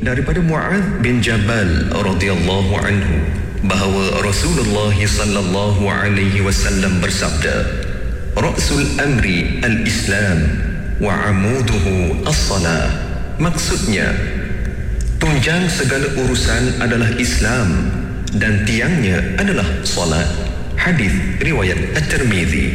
daripada Mu'adz bin Jabal radhiyallahu anhu bahawa Rasulullah sallallahu alaihi wasallam bersabda, "Ra'sul amri al-Islam wa 'amuduhu as-salah." Maksudnya, tunjang segala urusan adalah Islam dan tiangnya adalah salat. Hadis riwayat At-Tirmizi.